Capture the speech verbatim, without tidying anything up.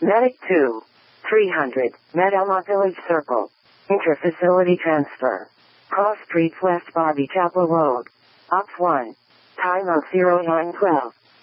Medic two. three hundred, Medema Village Circle. Inter-facility transfer. Cross Streets West Barbie Chapel Road. Ops one. Time of zero nine twelve.